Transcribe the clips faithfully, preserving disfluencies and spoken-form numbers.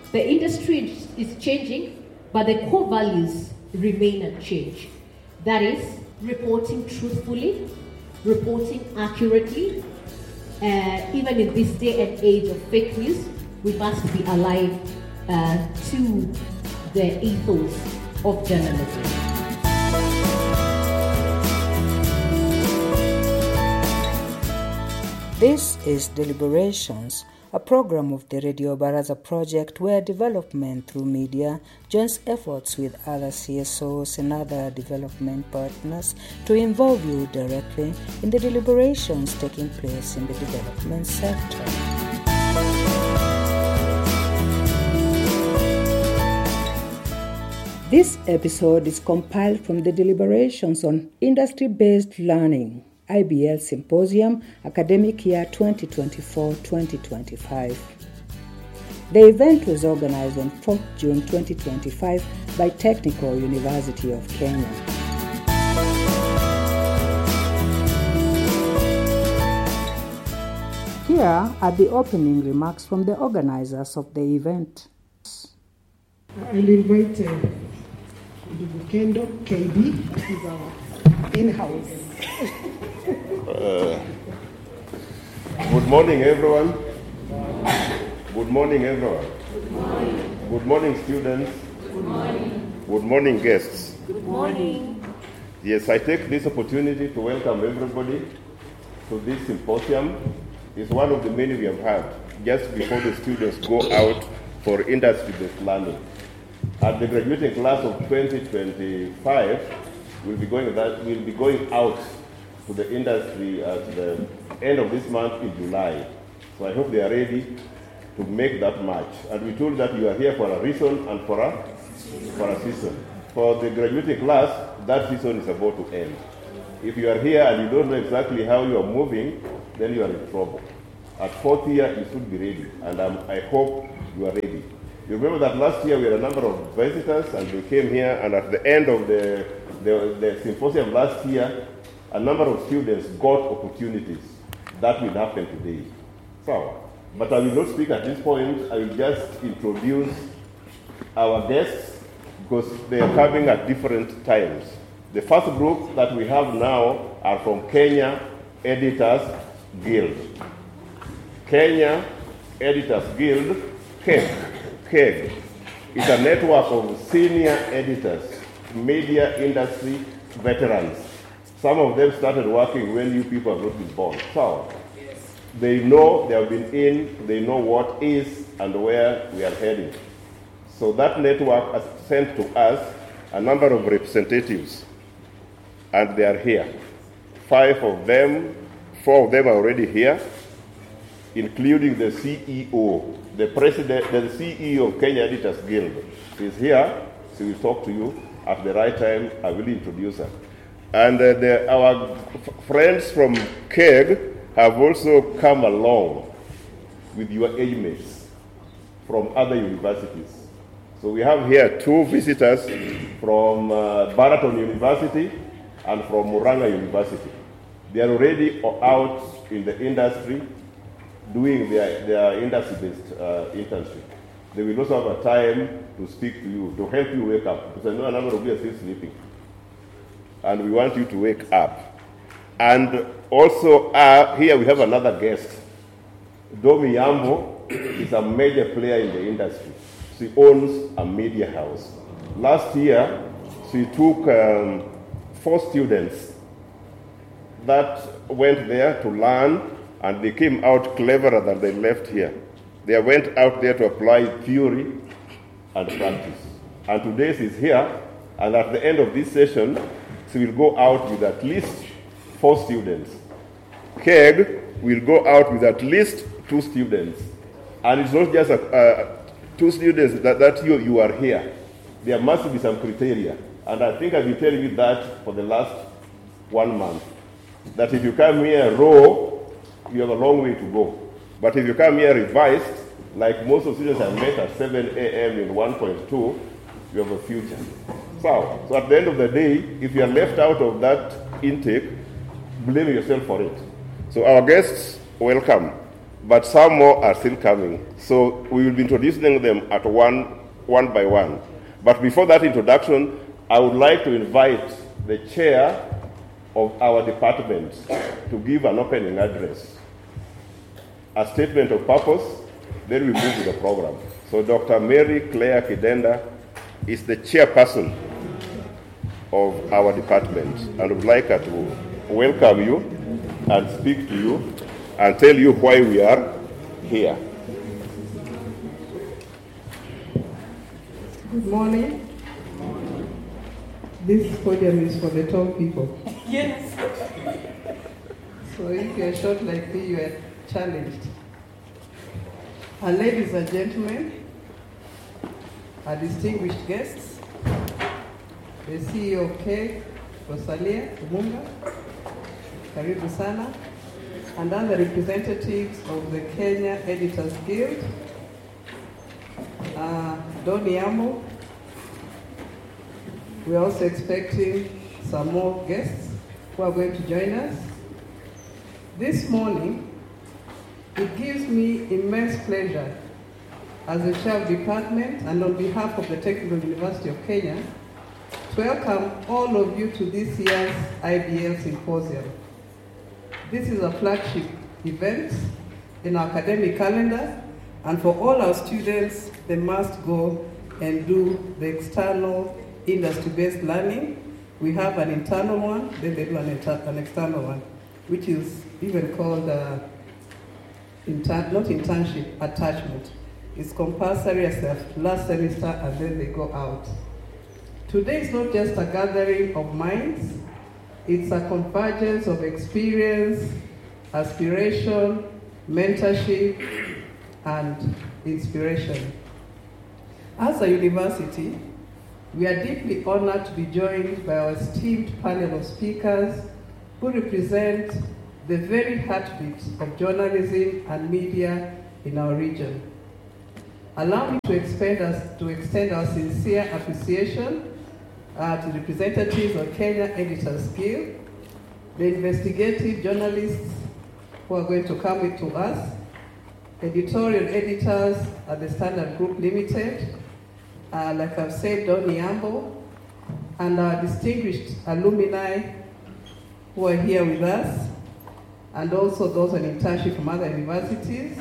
The industry is changing, but the core values remain unchanged. That is, reporting truthfully, reporting accurately. Uh, even in this day and age of fake news, we must be alive uh, to the ethos of journalism. This is Deliberations, a program of the Radio Baraza project where development through media joins efforts with other C S Os and other development partners to involve you directly in the deliberations taking place in the development sector. This episode is compiled from the deliberations on industry-based learning, I B L Symposium, Academic Year twenty twenty-four twenty twenty-five. The event was organized on fourth of June twenty twenty-five by Technical University of Kenya. Here are the opening remarks from the organizers of the event. I'll invite uh, Kendo K B, who's our in-house. Uh, good morning, everyone. Good morning, everyone. Good morning. Good morning, students. Good morning. Good morning, guests. Good morning. Yes, I take this opportunity to welcome everybody to this symposium. It's one of the many we have had just before the students go out for industry-based learning. At the graduating class of twenty twenty-five, we'll be going that we'll be going out to the industry at the end of this month in July. So I hope they are ready to make that march. And we told that you are here for a reason and for a, for a season. For the graduating class, that season is about to end. If you are here and you don't know exactly how you are moving, then you are in trouble. At fourth year, you should be ready, and um, I hope you are ready. You remember that last year we had a number of visitors, and they came here, and at the end of the, the, the symposium last year, a number of students got opportunities. That will happen today. So, but I will not speak at this point. I will just introduce our guests because they are coming at different times. The first group that we have now are from Kenya Editors Guild. Kenya Editors Guild, K E G. K E G is a network of senior editors, media industry veterans. Some of them started working when you people have not been born. So they know, they have been in, they know what is and where we are heading. So that network has sent to us a number of representatives, and they are here. Five of them, four of them are already here, including the C E O. The president, the C E O of Kenya Editors Guild is here. She will talk to you at the right time. I will introduce her. And uh, the, our f- friends from K E G have also come along with your age mates from other universities. So we have here two visitors from uh, Baraton University and from Muranga University. They are already out in the industry doing their, their industry-based uh, internship. They will also have a time to speak to you, to help you wake up, because I know a number of you are still sleeping. And we want you to wake up. And also, uh, here we have another guest. Domi Yambo is a major player in the industry. She owns a media house. Last year, she took um, four students that went there to learn, and they came out cleverer than they left here. They went out there to apply theory and practice. And today she's here, and at the end of this session, she will go out with at least four students. K E G will go out with at least two students. And it's not just a, uh, two students that, that you, you are here. There must be some criteria. And I think I've been telling you that for the last one month. That if you come here raw, you have a long way to go. But if you come here revised, like most of the students I met at seven a.m. in one point two, you have a future. So, so at the end of the day, if you are left out of that intake, blame yourself for it. So our guests, welcome. but some more are still coming. So we will be introducing them at one, one by one. But before that introduction, I would like to invite the chair of our department to give an opening address, a statement of purpose, then we move to the program. So Doctor Mary Claire Kidenda is the chairperson of our department, and I would like her to welcome you and speak to you and tell you why we are here. Good morning. This podium is for the tall people. Yes. So if you're short like me, you are challenged. And ladies and gentlemen, our distinguished guests, the C E O of K, Rosalia Umunga, karibu sana, and other representatives of the Kenya Editors Guild, uh, Doni Amo. We're also expecting some more guests who are going to join us. This morning, it gives me immense pleasure as the chair of department and on behalf of the Technical University of Kenya to welcome all of you to this year's I B L Symposium. This is a flagship event in our academic calendar, and for all our students, they must go and do the external industry-based learning. We have an internal one, then they do an, inter- an external one, which is even called uh, inter- not internship, attachment. It's compulsory as the last semester, and then they go out. Today is not just a gathering of minds, it's a convergence of experience, aspiration, mentorship, and inspiration. As a university, we are deeply honored to be joined by our esteemed panel of speakers who represent the very heartbeat of journalism and media in our region. Allow me to, expand us, to extend our sincere appreciation uh, to the representatives of Kenya Editors Guild, the investigative journalists who are going to come with to us, editorial editors at the Standard Group Limited, uh, like I've said, Doni Ambo, and our distinguished alumni who are here with us, and also those on internship from other universities,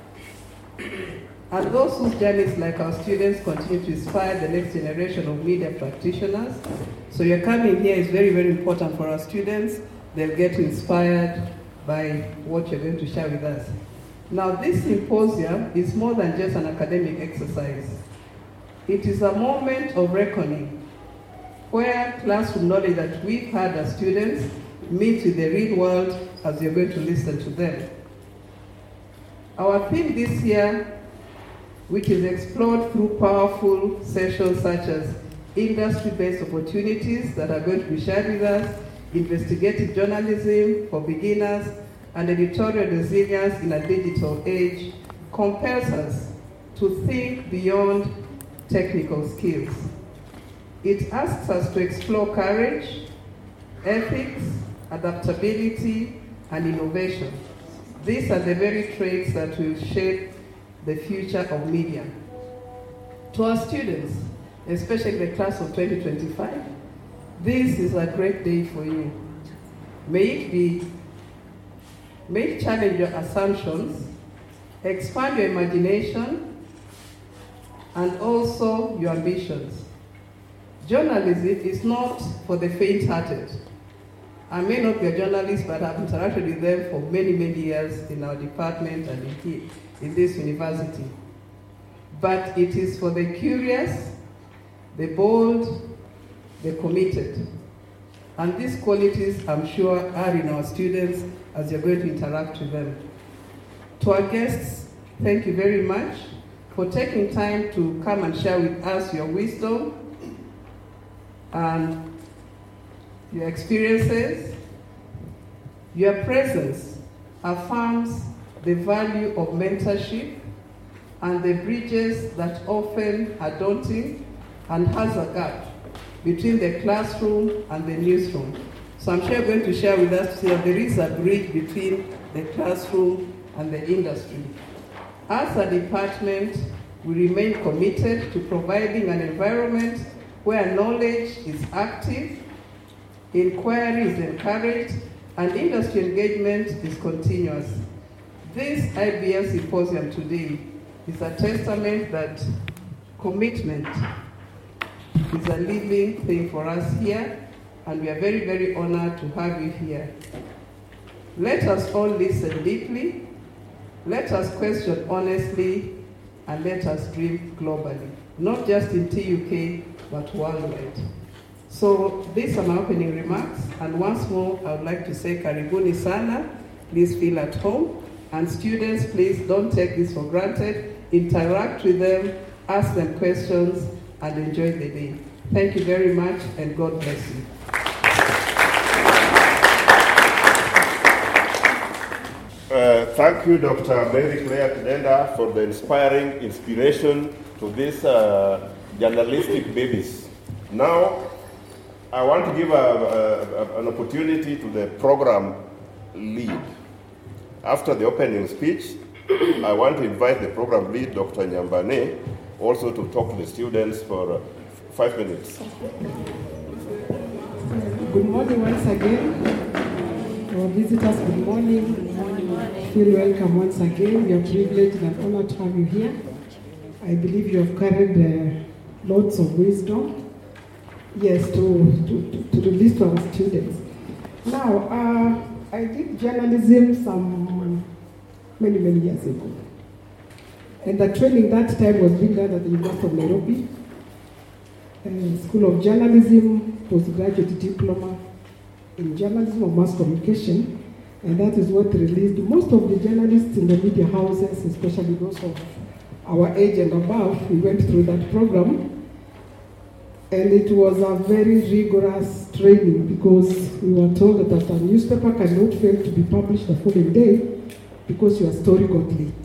and those whose journeys, like our students, continue to inspire the next generation of media practitioners. So your coming here is very, very important for our students. They'll get inspired by what you're going to share with us. Now, this symposium is more than just an academic exercise. It is a moment of reckoning, where classroom knowledge that we've had as students meets with the real world as you're going to listen to them. Our theme this year, which is explored through powerful sessions such as industry-based opportunities that are going to be shared with us, investigative journalism for beginners, and editorial resilience in a digital age, compels us to think beyond technical skills. It asks us to explore courage, ethics, adaptability, and innovation. These are the very traits that will shape the future of media. To our students, especially the class of twenty twenty-five, this is a great day for you. May it be, may it challenge your assumptions, expand your imagination, and also your ambitions. Journalism is not for the faint-hearted. I may not be a journalist, but I've interacted with them for many, many years in our department and in, here, in this university. But it is for the curious, the bold, the committed. And these qualities, I'm sure, are in our students as you're going to interact with them. To our guests, thank you very much for taking time to come and share with us your wisdom and your experiences. Your presence affirms the value of mentorship and the bridges that often are daunting and has a gap between the classroom and the newsroom. So I'm sure you're going to share with us that there is a bridge between the classroom and the industry. As a department, we remain committed to providing an environment where knowledge is active, inquiry is encouraged, and industry engagement is continuous. This I B L Symposium today is a testament that commitment is a living thing for us here, and we are very, very honored to have you here. Let us all listen deeply, let us question honestly, and let us dream globally, not just in T U K, but worldwide. So these are my opening remarks, and once more, I would like to say karibuni sana, please feel at home, and students, please don't take this for granted, interact with them, ask them questions, and enjoy the day. Thank you very much, and God bless you. Uh, thank you, Doctor Mary Claire Kidenda, for the inspiring inspiration to these uh, journalistic babies. Now, I want to give a, a, a, an opportunity to the program lead. After the opening speech, I want to invite the program lead, Doctor Nyambane, also to talk to the students for uh, five minutes. Good morning once again. Our visitors, good morning. Good morning. Feel welcome once again. We are privileged and honored to have you here. I believe you have carried uh, lots of wisdom, yes, to, to, to release to our students. Now, uh, I did journalism some many, many years ago. And the training that time was being done at the University of Nairobi, uh, School of Journalism, postgraduate diploma in journalism or mass communication, and that is what released most of the journalists in the media houses, especially those of our age and above. We went through that program, and it was a very rigorous training because we were told that a newspaper cannot fail to be published the following day because your story got late.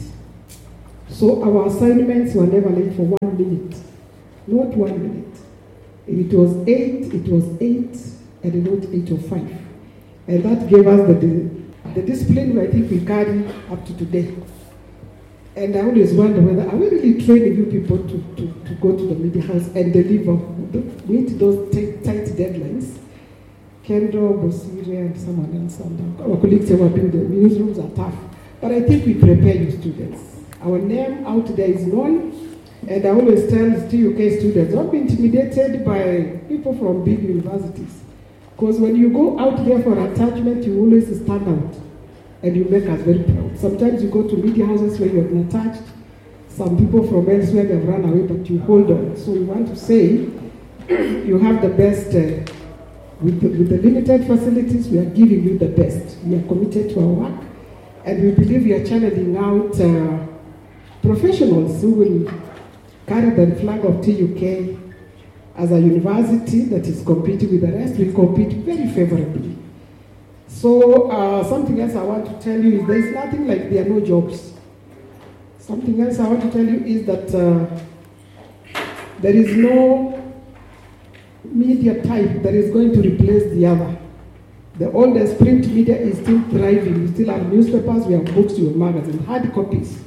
So our assignments were never late for one minute, not one minute. If it was eight, it was eight, and not eight or five. And that gave us the, the discipline I think we carry up to today. And I always wonder whether, are we really training you people to, to, to go to the media house and deliver, meet those tight, tight deadlines? Kendra, Bosiria, and someone else, and our colleagues who are doing the newsrooms are tough. But I think we prepare you students. Our name out there is known, and I always tell T U K students, don't be intimidated by people from big universities. Because when you go out there for attachment, you always stand out, and you make us very proud. Sometimes you go to media houses where you have been attached. Some people from elsewhere have run away, but you hold on. So we want to say, you have the best, uh, with, the, with the limited facilities, we are giving you the best. We are committed to our work, and we believe we are channeling out uh, professionals who will carry the flag of T U K. As a university that is competing with the rest, we compete very favorably. So uh, something else I want to tell you is there is nothing like there are no jobs. Something else I want to tell you is that uh, there is no media type that is going to replace the other. The oldest print media is still thriving. We still have newspapers, we have books, we have magazines, hard copies.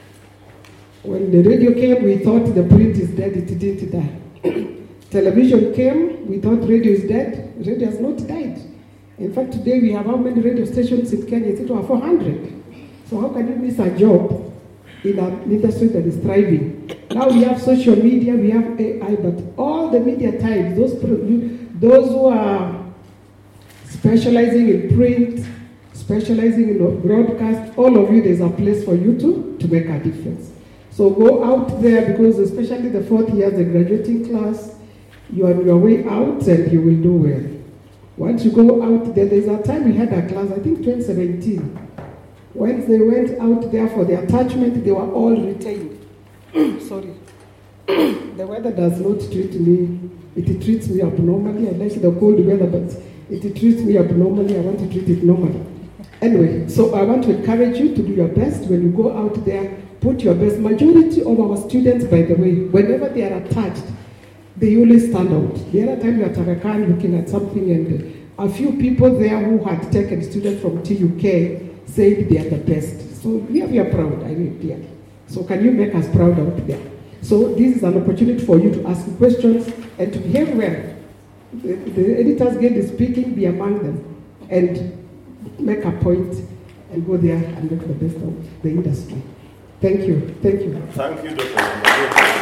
When the radio came, we thought the print is dead, it didn't die. Television came, we thought radio is dead. Radio has not died. In fact, today we have how many radio stations in Kenya? It's over four hundred. So how can you miss a job in an industry that is thriving? Now we have social media, we have A I, but all the media types, those, those who are specializing in print, specializing in broadcast, all of you, there's a place for you to, to make a difference. So go out there, because especially the fourth year, the graduating class, you are on your way out and you will do well. Once you go out there, there's a time we had a class, I think twenty seventeen. When they went out there for the attachment, they were all retained. Sorry. The weather does not treat me, it treats me abnormally. I like the cold weather, but it treats me abnormally. I want to treat it normally. Anyway, so I want to encourage you to do your best. When you go out there, put your best. Majority of our students, by the way, whenever they are attached, they always stand out. The other time we were at Aga Khan looking at something, and a few people there who had taken students from T U K said they are the best. So we are, we are proud, I mean, yeah. So can you make us proud out there? So this is an opportunity for you to ask questions and to behave well. The, the Editors Guild is speaking, be among them, and make a point and go there and make the best of the industry. Thank you. Thank you. Thank you, Doctor Nyamanu.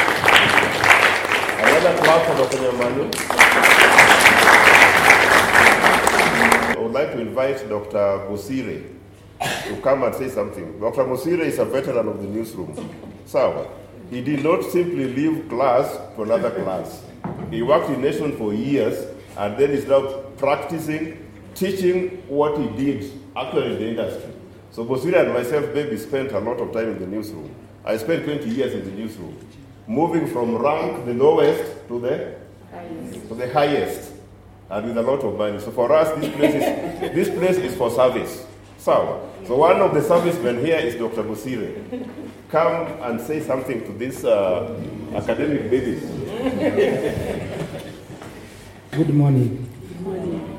Another clap for Doctor Nyamanu. I would like to invite Doctor Musire to come and say something. Doctor Musire is a veteran of the newsroom. So, he did not simply leave class to another class. He worked in Nation for years and then is now practicing, teaching what he did actually in the industry. So Musire and myself maybe spent a lot of time in the newsroom. I spent twenty years in the newsroom, moving from rank, the lowest, to the highest, to the highest, and with a lot of money. So for us, this place is, this place is for service. So, so one of the servicemen here is Doctor Musire. Come and say something to these uh, academic babies. Good morning. Good morning.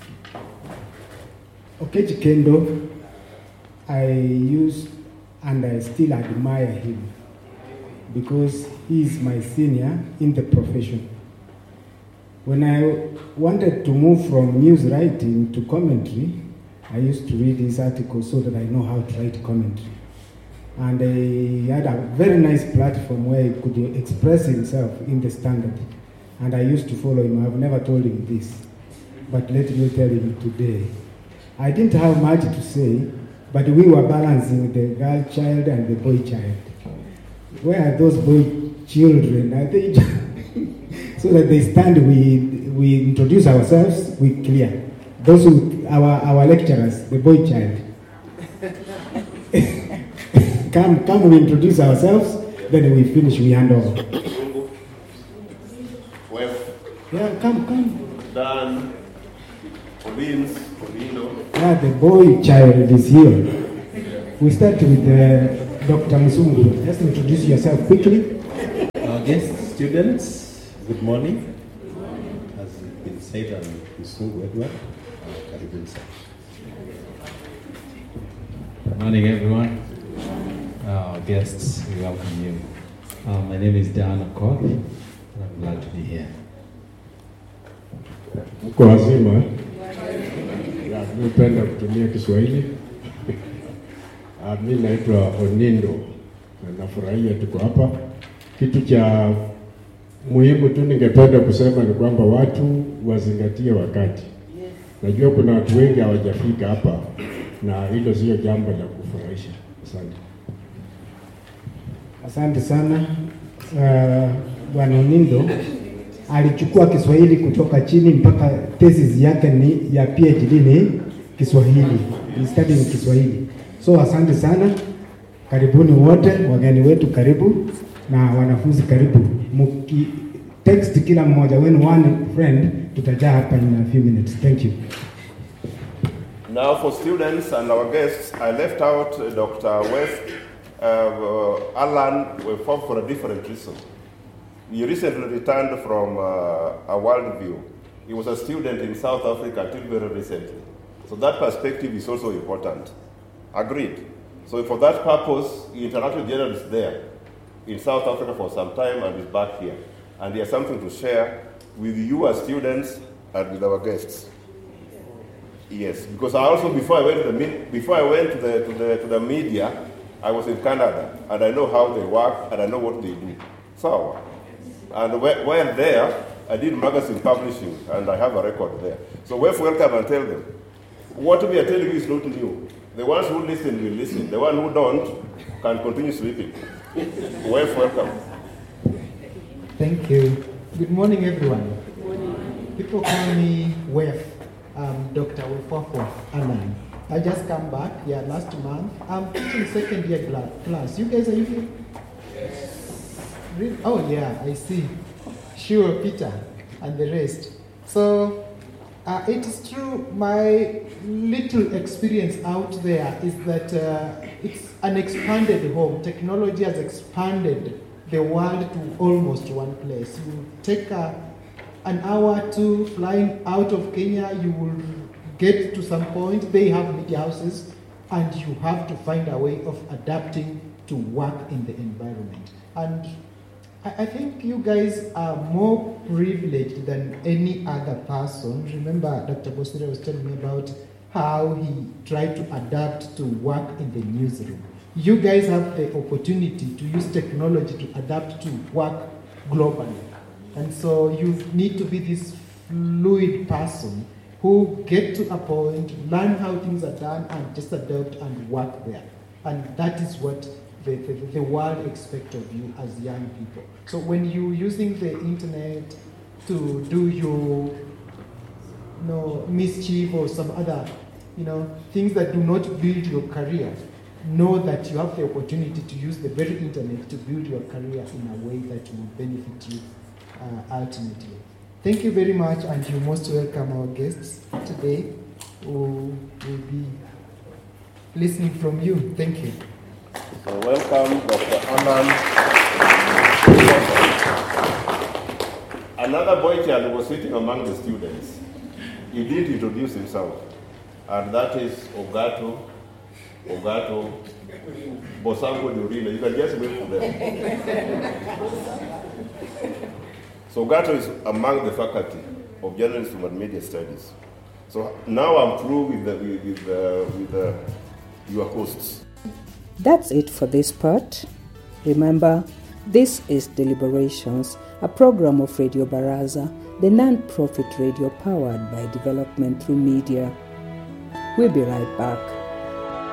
Okechi Kendo, I used and I still admire him because he is my senior in the profession. When I wanted to move from news writing to commentary, I used to read his articles so that I know how to write commentary. And he had a very nice platform where he could express himself in the Standard. And I used to follow him. I've never told him this, but let me tell him today. I didn't have much to say, but we were balancing the girl child and the boy child. Where are those boy children? I think so that they stand, we we introduce ourselves, we clear. Those who, our, our lecturers, the boy child. come, come, we introduce ourselves, then we finish, we hand over. Well, yeah, come, come. Dan, Collins, Colino. Yeah, the boy child is here. We start with uh, Doctor Musungu. Just introduce yourself quickly. Our guest students, good morning. As it's been said, I'm Musungu Edward. Good morning, everyone. Our guests, we welcome you. Uh, my name is Dan Okoth, and I'm glad to be here. Mko wazima? Napenda kutumia Kiswahili. Mimi naitwa Onindo na nafurahia tuko hapa. Kitu cha muhimu tu ningependa kusema ni kwamba watu wazingatie wakati. Najua kuna watu wengi hawajafika hapa na hilo sio jambo la kufurahisha. Asante. Asante sana. Uh, Bwana Onindo alichukua Kiswahili kutoka chini mpaka thesis yake ni ya PhD ni Kiswahili. He studied Kiswahili. So asante sana. Karibuni wote, wageni wetu karibu na wanafunzi karibu. Muki text kila mmoja wenu one friend tutajaa hapa in a few minutes. Thank you. Now for students and our guests, I left out uh, Doctor West uh, uh, Alan for, for a different reason. He recently returned from uh, a world view. He was a student in South Africa until very recently. So that perspective is also important. Agreed. So for that purpose, he interacted with journalists there in South Africa for some time and is back here. And he has something to share with you as students and with our guests. Yes, because I also before I went to the before I went to the to the to the media, I was in Canada and I know how they work and I know what they do. So, and while there, I did magazine publishing and I have a record there. So we're welcome and tell them what we are telling you is not new. The ones who listen will listen. The one who don't can continue sleeping. We're welcome. Thank you. Good morning, everyone. Good morning. People call me W E F. Um, Doctor Wefwafo Alan. I just come back, yeah, last month. I'm teaching second year class. You guys are you? Yes. Really? Oh yeah, I see. Sure, Peter and the rest. So uh, it is true, my little experience out there is that uh, it's an expanded home. Technology has expanded the world to almost one place. You take a an hour or two flying out of Kenya, you will get to some point. They have media houses and you have to find a way of adapting to work in the environment. And I, I think you guys are more privileged than any other person. Remember, Doctor Bosire was telling me about how he tried to adapt to work in the newsroom. You guys have the opportunity to use technology to adapt to work globally. And so you need to be this fluid person who get to a point, learn how things are done, and just adapt and work there. And that is what the, the, the world expects of you as young people. So when you're using the internet to do your you know, mischief or some other you know, things that do not build your career, know that you have the opportunity to use the very internet to build your career in a way that will benefit you uh, ultimately. Thank you very much, and you're most welcome, our guests today, who will be listening from you. Thank you. So welcome, Doctor Anan. Another boy child was sitting among the students. He did introduce himself, and that is Ogato, Ogato, Bosango Durina. You can just wait for them. So Ogato is among the faculty of Journalism and Media Studies. So now I'm through with, the, with, with, uh, with uh, your hosts. That's it for this part. Remember, this is Deliberations, a program of Radio Baraza, the non-profit radio powered by development through media. We'll be right back.